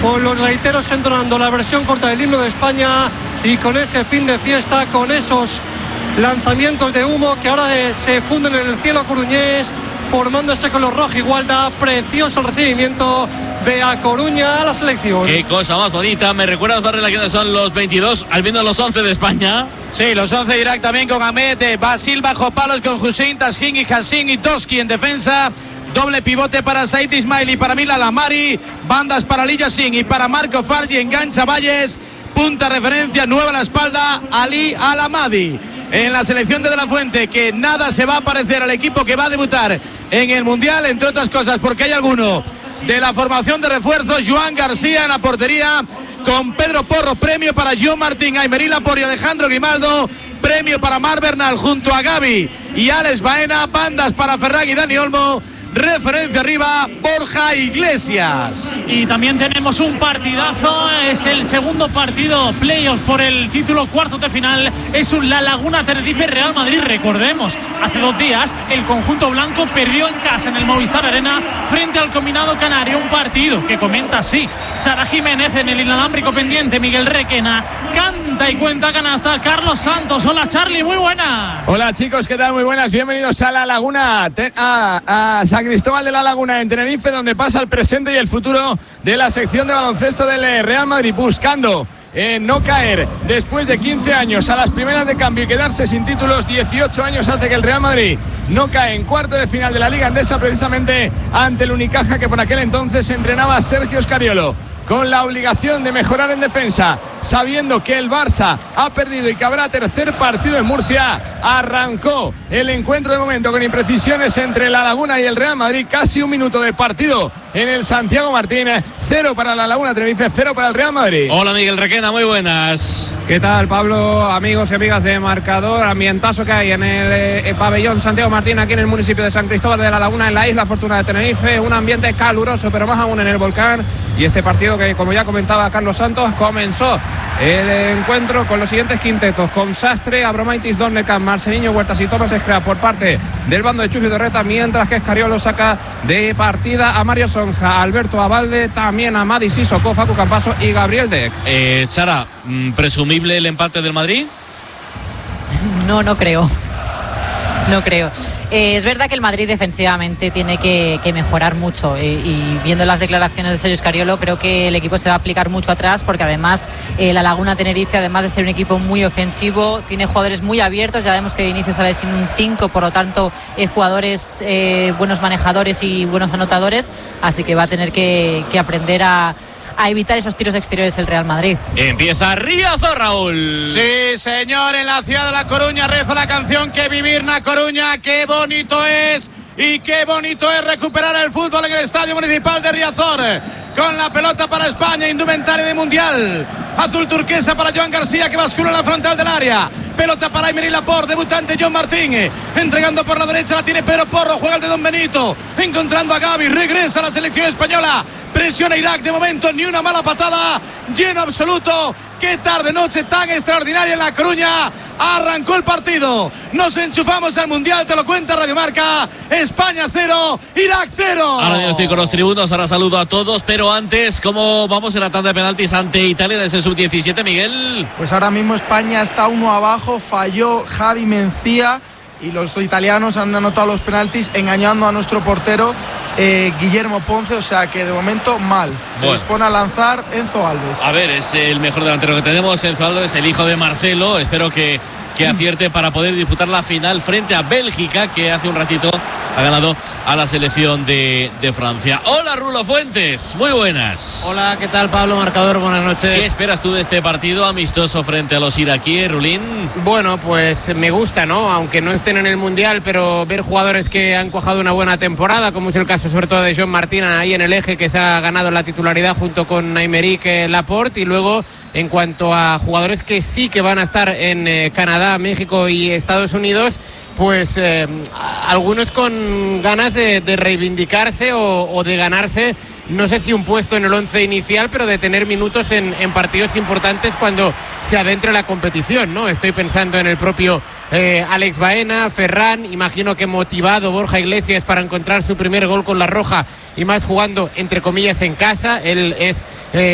con los gaiteros entonando la versión corta del himno de España y con ese fin de fiesta, con esos lanzamientos de humo que ahora se funden en el cielo coruñés, formando este color rojo igualda. Precioso el recibimiento de A Coruña a la selección. Qué cosa más bonita. ¿Me recuerdas, Barrela, quiénes son los 22? Al menos los 11 de España. Sí, los 11 Irak también, con Ahmed, Basil bajo palos, con Hussein, Tashin y Hassin y Toski en defensa. Doble pivote para Said Ismail y para Mila Lamari. Bandas para Lilla Singh y para Marco Fargi. Engancha Valles. Punta referencia, nueva a la espalda, Ali Al-Amadi. En la selección de la Fuente, que nada se va a parecer al equipo que va a debutar en el Mundial, entre otras cosas porque hay alguno de la formación de refuerzos. Joan García en la portería, con Pedro Porro. Premio para John Martín, Aymerí Laporte y Alejandro Grimaldo. Premio para Marc Bernal junto a Gavi y Alex Baena. Bandas para Ferran y Dani Olmo. Referencia arriba, Borja Iglesias. Y también tenemos un partidazo. Es el segundo partido playoff por el título, cuartos de final. Es un La Laguna Tenerife Real Madrid. Recordemos, hace 2 días el conjunto blanco perdió en casa en el Movistar Arena frente al combinado canario. Un partido que comenta así Sara Jiménez en el inalámbrico pendiente, Miguel Requena canta y cuenta canasta Carlos Santos. Hola Charlie, muy buena. Hola chicos, ¿qué tal? Muy buenas, bienvenidos a La Laguna, a San Cristóbal de la Laguna en Tenerife, donde pasa el presente y el futuro de la sección de baloncesto del Real Madrid, buscando no caer después de 15 años a las primeras de cambio y quedarse sin títulos. 18 años hace que el Real Madrid no cae en cuarto de final de la Liga Endesa, precisamente ante el Unicaja, que por aquel entonces entrenaba a Sergio Scariolo, con la obligación de mejorar en defensa, sabiendo que el Barça ha perdido y que habrá tercer partido en Murcia. Arrancó el encuentro de momento con imprecisiones entre La Laguna y el Real Madrid. Casi un minuto de partido en el Santiago Martín. 0 para La Laguna Tenerife, 0 para el Real Madrid. Hola Miguel Requena, muy buenas. ¿Qué tal, Pablo? Amigos y amigas de Marcador, ambientazo que hay en el pabellón Santiago Martín, aquí en el municipio de San Cristóbal de la Laguna, en la isla Fortuna de Tenerife. Un ambiente caluroso, pero más aún en el volcán. Y este partido que, como ya comentaba Carlos Santos, comenzó el encuentro con los siguientes quintetos: con Sastre, Abromaitis, Donnecan, Marceliño, Huertas y Tomás Escra por parte del bando de Chufi Dorreta, mientras que Escariolo saca de partida a Mario Sonja, Alberto Abalde, también a Madi Sissoko, Facu Campaso y Gabriel Deck. Sara, ¿presumible el empate del Madrid? No creo. No creo. Es verdad que el Madrid defensivamente tiene que mejorar mucho y viendo las declaraciones de Sergio Scariolo, creo que el equipo se va a aplicar mucho atrás, porque además La Laguna Tenerife, además de ser un equipo muy ofensivo, tiene jugadores muy abiertos. Ya vemos que de inicio sale sin un 5, por lo tanto buenos buenos manejadores y buenos anotadores, así que va a tener que aprender a evitar esos tiros exteriores el Real Madrid. Empieza Riazor, Raúl. Sí, señor, en la ciudad de La Coruña reza la canción Que vivir na Coruña. Qué bonito es y qué bonito es recuperar el fútbol en el Estadio Municipal de Riazor. Con la pelota para España, indumentaria de mundial. Azul turquesa para Joan García, que bascula en la frontal del área. Pelota para Aymerí Laporte, debutante John Martín. Entregando por la derecha, la tiene Pedro Porro, juega el de Don Benito. Encontrando a Gavi, regresa a la selección española. Presiona Irak, de momento ni una mala patada. Lleno absoluto. Qué tarde noche tan extraordinaria en La Coruña. Arrancó el partido. Nos enchufamos al mundial, te lo cuenta Radio Marca. España 0, Irak 0. Ahora yo estoy con los tribunos, ahora saludo a todos, pero antes, ¿cómo vamos en la tanda de penaltis ante Italia desde el sub-17, Miguel? Pues ahora mismo España está 1 abajo, falló Javi Mencía y los italianos han anotado los penaltis engañando a nuestro portero Guillermo Ponce, o sea que de momento mal. Se les pone a lanzar Enzo Alves. A ver, es el mejor delantero que tenemos, Enzo Alves, el hijo de Marcelo. Espero que acierte para poder disputar la final frente a Bélgica, que hace un ratito ha ganado a la selección de Francia. Hola, Rulo Fuentes, muy buenas. Hola, ¿qué tal, Pablo? Marcador, buenas noches. ¿Qué esperas tú de este partido amistoso frente a los iraquíes, Rulín? Bueno, pues me gusta, ¿no? Aunque no estén en el Mundial, pero ver jugadores que han cuajado una buena temporada, como es el caso sobre todo de John Martín ahí en el eje, que se ha ganado la titularidad junto con Aymerí Laporte, y luego en cuanto a jugadores que sí que van a estar en Canadá, México y Estados Unidos, pues algunos con ganas de reivindicarse o de ganarse, no sé si un puesto en el 11 inicial, pero de tener minutos en partidos importantes cuando se adentre la competición, ¿no? Estoy pensando en el propio Alex Baena, Ferran, imagino que motivado Borja Iglesias para encontrar su primer gol con la roja, y más jugando entre comillas en casa. Él es